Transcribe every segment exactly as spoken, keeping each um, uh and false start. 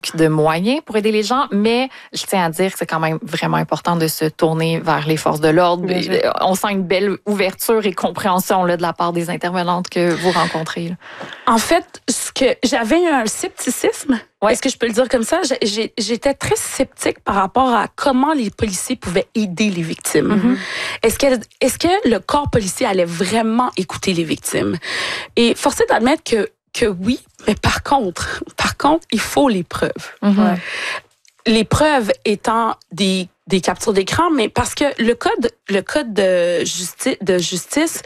de moyens pour aider les gens, mais je tiens à dire que c'est quand même vraiment important de se tourner vers les forces de l'ordre. On sent une belle ouverture et compréhension là, de la part des intervenantes que vous rencontrez. Là. En fait, ce que j'avais un scepticisme. Ouais. Est-ce que je peux le dire comme ça? J'ai, j'étais très sceptique par rapport à comment les policiers pouvaient aider les victimes. Mm-hmm. Est-ce que, est-ce que le corps policier allait vraiment écouter les victimes? Et force est d'admettre que que oui, mais par contre, par contre, il faut les preuves. Mm-hmm. Ouais. Les preuves étant des des captures d'écran, mais parce que le code le code de justice de justice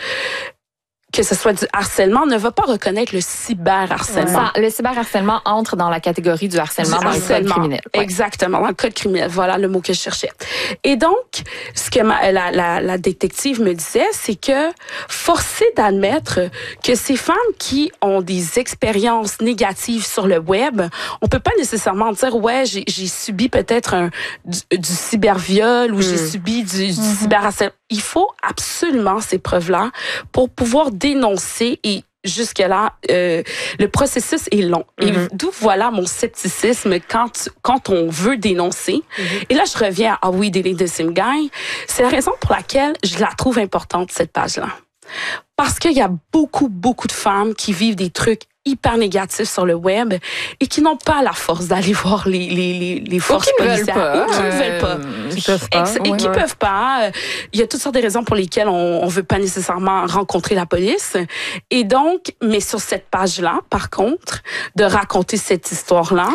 que ce soit du harcèlement, ne va pas reconnaître le cyberharcèlement. Ça, le cyberharcèlement entre dans la catégorie du harcèlement du dans harcèlement. Le code criminel. Ouais. Exactement, dans le code criminel. Voilà le mot que je cherchais. Et donc, ce que ma, la, la, la détective me disait, c'est que forcé d'admettre que ces femmes qui ont des expériences négatives sur le web, on peut pas nécessairement dire, ouais, j'ai, j'ai subi peut-être un, du, du cyberviol ou mmh. j'ai subi du, du mmh. cyberharcèlement. Il faut absolument ces preuves-là pour pouvoir dénoncer et jusque-là, euh, le processus est long. Mm-hmm. Et d'où voilà mon scepticisme quand, quand on veut dénoncer. Mm-hmm. Et là, je reviens à Are We Dating the Same Guy? C'est la raison pour laquelle je la trouve importante, cette page-là. Parce qu'il y a beaucoup, beaucoup de femmes qui vivent des trucs hyper négatifs sur le web et qui n'ont pas la force d'aller voir les, les, les, les forces policières. Ou qui ne veulent pas. Qui peuvent pas. Et, et ouais, qui ouais. peuvent pas. Il y a toutes sortes de raisons pour lesquelles on ne veut pas nécessairement rencontrer la police. Et donc, mais sur cette page-là, par contre, de raconter cette histoire-là,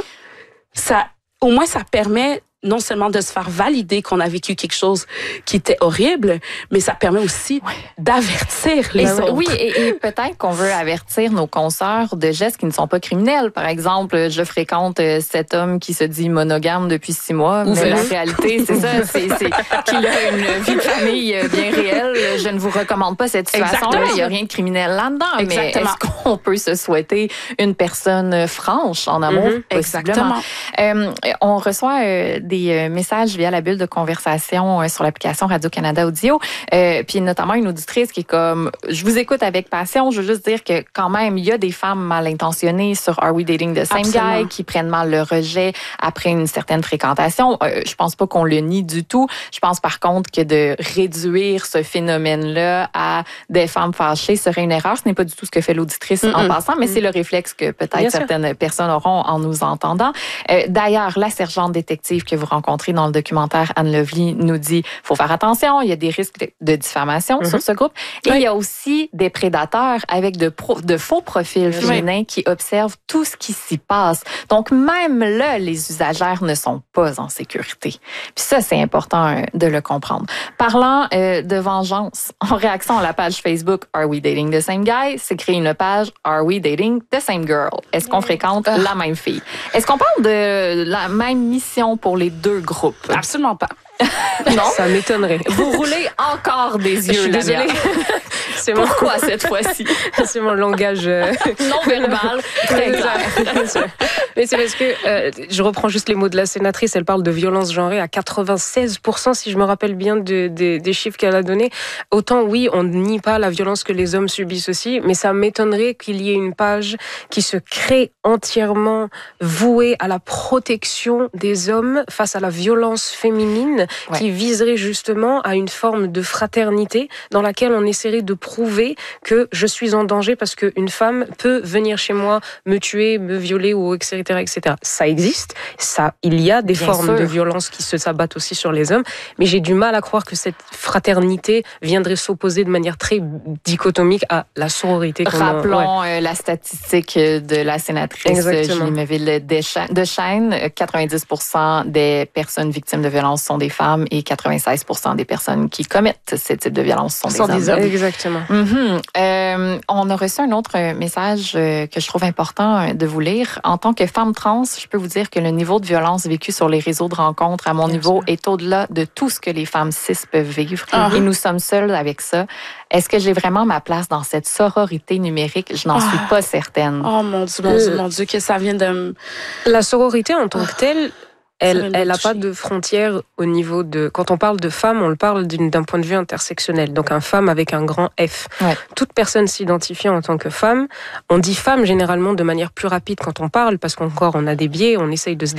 ça, au moins, ça permet non seulement de se faire valider qu'on a vécu quelque chose qui était horrible, mais ça permet aussi ouais. d'avertir les et autres. Oui, et, et peut-être qu'on veut avertir nos consoeurs de gestes qui ne sont pas criminels. Par exemple, je fréquente cet homme qui se dit monogame depuis six mois, Ouf, mais la réalité, c'est ça, c'est, c'est qu'il a une vie de famille bien réelle. Je ne vous recommande pas cette situation-là. Il n'y a rien de criminel là-dedans. Exactement. Mais est-ce qu'on peut se souhaiter une personne franche en amour? Mm-hmm. Exactement. Euh, on reçoit euh, des messages via la bulle de conversation sur l'application Radio-Canada Audio. Euh, puis notamment une auditrice qui est comme, je vous écoute avec passion, je veux juste dire que quand même, il y a des femmes mal intentionnées sur Are We Dating the Same Absolument. Guy qui prennent mal le rejet après une certaine fréquentation. Euh, je pense pas qu'on le nie du tout. Je pense par contre que de réduire ce phénomène-là à des femmes fâchées serait une erreur. Ce n'est pas du tout ce que fait l'auditrice Mm-mm. en passant, mais Mm-mm. c'est le réflexe que peut-être Bien certaines sûr. personnes auront en nous entendant. Euh, d'ailleurs, la sergente détective que vous rencontrez dans le documentaire Anne Lovely nous dit faut faire attention, il y a des risques de, de diffamation mm-hmm. sur ce groupe. Et oui. il y a aussi des prédateurs avec de, pro, de faux profils oui. féminins qui observent tout ce qui s'y passe. Donc, même là, les usagères ne sont pas en sécurité. Puis ça, c'est important de le comprendre. Parlant euh, de vengeance, en réaction à la page Facebook Are We Dating the Same Guy, c'est créé une page Are We Dating the Same Girl? Est-ce qu'on fréquente ah. la même fille? Est-ce qu'on parle de la même mission pour les deux groupes? Absolument pas. Non, ça m'étonnerait. Vous roulez encore des yeux. Je suis désolée. C'est Pourquoi mon... cette fois-ci? C'est mon langage euh... non verbal. Très clair. Mais c'est parce que euh, je reprends juste les mots de la sénatrice. Elle parle de violence genrée à quatre-vingt-seize pour cent, si je me rappelle bien de, de, des chiffres qu'elle a donnés. Autant oui, on ne nie pas la violence que les hommes subissent aussi, mais ça m'étonnerait qu'il y ait une page qui se crée entièrement vouée à la protection des hommes face à la violence féminine. Ouais. Qui viserait justement à une forme de fraternité dans laquelle on essaierait de prouver que je suis en danger parce qu'une femme peut venir chez moi, me tuer, me violer, ou et cetera, et cetera. Ça existe, ça, il y a des Bien formes sûr. de violence qui se s'abattent aussi sur les hommes, mais j'ai du mal à croire que cette fraternité viendrait s'opposer de manière très dichotomique à la sororité. Rappelons ouais. la statistique de la sénatrice Julie Méville-Deschênes. quatre-vingt-dix pour cent des personnes victimes de violences sont des femmes et quatre-vingt-seize pour cent des personnes qui commettent ce type de violence sont, sont des, des hommes. Exactement. Mm-hmm. Euh, on a reçu un autre message que je trouve important de vous lire. En tant que femme trans, je peux vous dire que le niveau de violence vécu sur les réseaux de rencontres à mon Bien niveau sûr. est au-delà de tout ce que les femmes cis peuvent vivre. Uh-huh. Et nous sommes seules avec ça. Est-ce que j'ai vraiment ma place dans cette sororité numérique? Je n'en oh. suis pas certaine. Oh mon Dieu, mon Dieu, mon Dieu, que ça vient de... La sororité en tant que telle... Elle, elle n'a pas de frontières au niveau de... Quand on parle de femme, on le parle d'un point de vue intersectionnel. Donc, un femme avec un grand F. Ouais. Toute personne s'identifiant en tant que femme, on dit femme généralement de manière plus rapide quand on parle, parce qu'encore, on a des biais, on essaye de se